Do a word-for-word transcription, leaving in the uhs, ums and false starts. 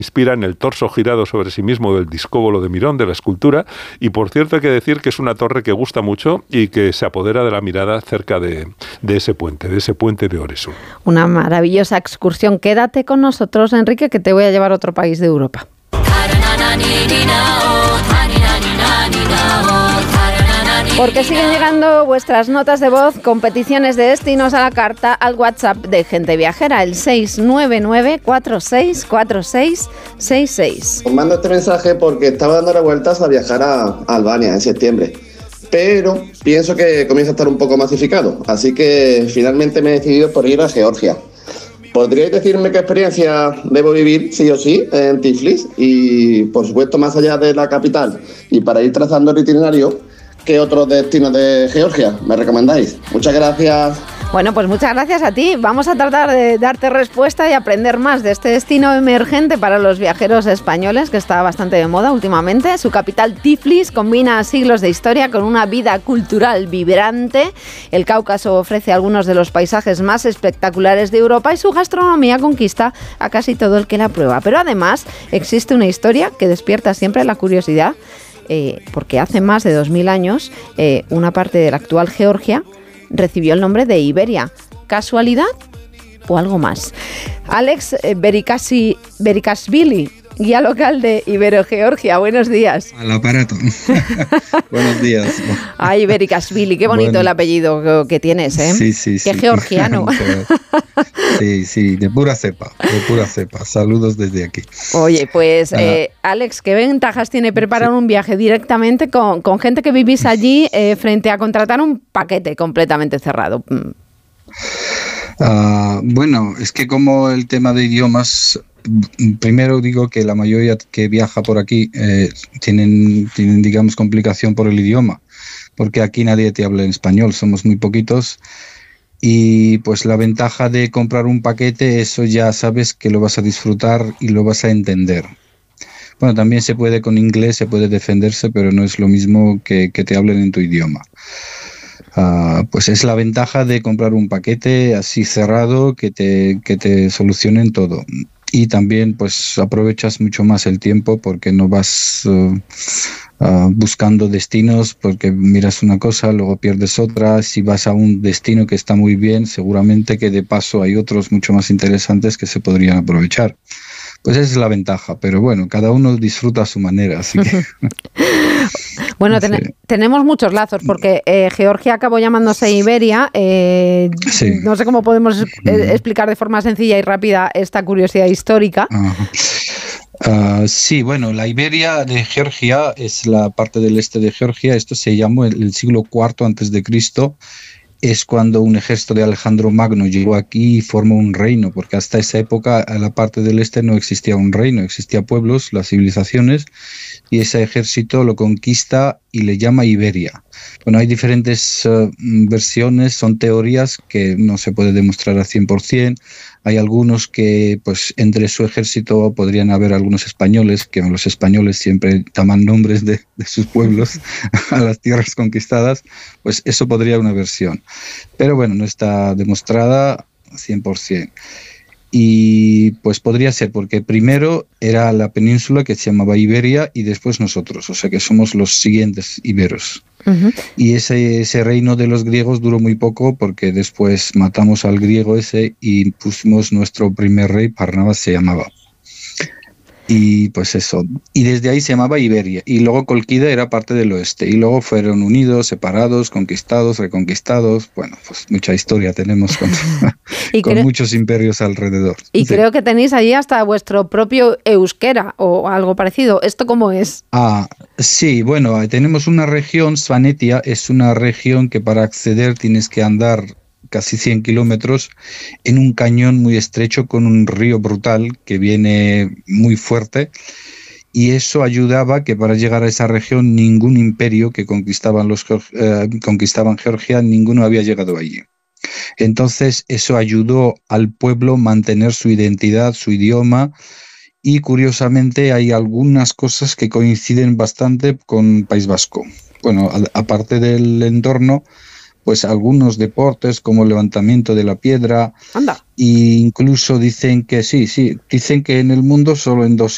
inspira en el torso girado sobre sí mismo del discóbolo de Mirón, de la escultura, y por cierto hay que decir que es una torre que gusta mucho y que se apodera de la mirada cerca de, de ese puente, de ese puente de Øresund. Una maravillosa excursión. Quédate con nosotros, Enrique, que te voy a llevar a otro país de Europa. Porque siguen llegando vuestras notas de voz, competiciones de destinos a la carta al WhatsApp de Gente Viajera, el seis nueve nueve cuatro seis cuatro seis seis seis. Os mando este mensaje porque estaba dando vueltas a viajar a Albania en septiembre, pero pienso que comienza a estar un poco masificado, así que finalmente me he decidido por ir a Georgia. ¿Podríais decirme qué experiencia debo vivir, sí o sí, en Tiflis? Y, por supuesto, más allá de la capital, y para ir trazando el itinerario, ¿qué otros destinos de Georgia me recomendáis? Muchas gracias. Bueno, pues muchas gracias a ti. Vamos a tratar de darte respuesta y aprender más de este destino emergente para los viajeros españoles, que está bastante de moda últimamente. Su capital, Tiflis, combina siglos de historia con una vida cultural vibrante. El Cáucaso ofrece algunos de los paisajes más espectaculares de Europa y su gastronomía conquista a casi todo el que la prueba. Pero además existe una historia que despierta siempre la curiosidad, eh, porque hace más de dos mil años eh, una parte de la actual Georgia recibió el nombre de Iberia. ¿Casualidad o algo más? Alex Berikasi, Berikashvili, guía local de Ibero-Georgia. Buenos días. Al aparato. Buenos días. Ay, Berikashvili, qué bonito bueno, el apellido que tienes, ¿eh? Sí, sí, sí. Qué georgiano. Sí, sí, de pura cepa, de pura cepa. Saludos desde aquí. Oye, pues, ah. eh, Alex, ¿qué ventajas tiene preparar sí. un viaje directamente con, con gente que vivís allí eh, frente a contratar un paquete completamente cerrado? Uh, bueno, es que como el tema de idiomas, primero digo que la mayoría que viaja por aquí eh, tienen, tienen, digamos, complicación por el idioma, porque aquí nadie te habla en español, somos muy poquitos. Y pues la ventaja de comprar un paquete, eso ya sabes que lo vas a disfrutar y lo vas a entender. Bueno, también se puede con inglés, se puede defenderse, pero no es lo mismo que, que te hablen en tu idioma. Uh, pues es la ventaja de comprar un paquete así cerrado que te, que te solucionen todo. Y también pues aprovechas mucho más el tiempo porque no vas uh, uh, buscando destinos, porque miras una cosa, luego pierdes otra. Si vas a un destino que está muy bien, seguramente que de paso hay otros mucho más interesantes que se podrían aprovechar. Pues esa es la ventaja, pero bueno, cada uno disfruta a su manera, así que... Bueno, ten- sí. tenemos muchos lazos, porque eh, Georgia acabó llamándose Iberia. Eh, sí. No sé cómo podemos eh, explicar de forma sencilla y rápida esta curiosidad histórica. Uh, sí, bueno, la Iberia de Georgia es la parte del este de Georgia. Esto se llamó el, el siglo cuarto antes de Cristo. Es cuando un ejército de Alejandro Magno llegó aquí y formó un reino, porque hasta esa época en la parte del este no existía un reino, existían pueblos, las civilizaciones, y ese ejército lo conquista y le llama Iberia. Bueno, hay diferentes uh, versiones, son teorías que no se puede demostrar al cien por ciento. Hay algunos que, pues, entre su ejército podrían haber algunos españoles, que los españoles siempre toman nombres de, de sus pueblos a las tierras conquistadas, pues eso podría una versión. Pero bueno, no está demostrada cien por ciento. Y pues podría ser porque primero era la península que se llamaba Iberia y después nosotros, o sea que somos los siguientes iberos. Uh-huh. Y ese, ese reino de los griegos duró muy poco porque después matamos al griego ese y pusimos nuestro primer rey, Barnabas se llamaba. Y pues eso, y desde ahí se llamaba Iberia, y luego Cólquida era parte del oeste, y luego fueron unidos, separados, conquistados, reconquistados, bueno, pues mucha historia tenemos con, con cre- muchos imperios alrededor. Y sí. Creo que tenéis allí hasta vuestro propio euskera, o algo parecido, ¿esto cómo es? Ah, sí, bueno, tenemos una región, Svanetia, es una región que para acceder tienes que andar casi cien kilómetros en un cañón muy estrecho con un río brutal que viene muy fuerte, y eso ayudaba que para llegar a esa región ningún imperio que conquistaban, los, eh, conquistaban Georgia, ninguno había llegado allí. Entonces eso ayudó al pueblo a mantener su identidad, su idioma, y curiosamente hay algunas cosas que coinciden bastante con País Vasco. Bueno, a, aparte del entorno, pues algunos deportes como el levantamiento de la piedra. Anda. E incluso dicen que sí, sí, dicen que en el mundo solo en dos